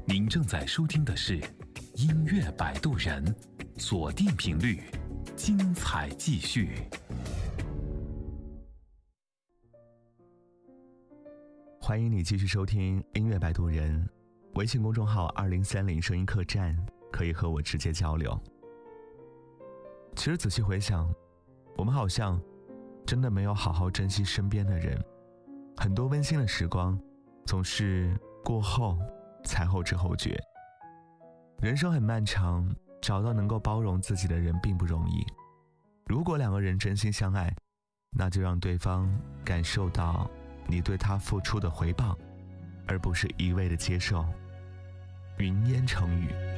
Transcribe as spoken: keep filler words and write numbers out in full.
您正在收听的是音乐摆渡人，锁定频率，精彩继续。 欢迎你继续收听音乐摆渡人，微信公众号二零三零声音客栈，可以和我直接交流。其实仔细回想，我们好像真的没有好好珍惜身边的人，很多温馨的时光总是过后才后知后觉。人生很漫长，找到能够包容自己的人并不容易。如果两个人真心相爱，那就让对方感受到你对他付出的回报，而不是一味的接受。云烟成雨。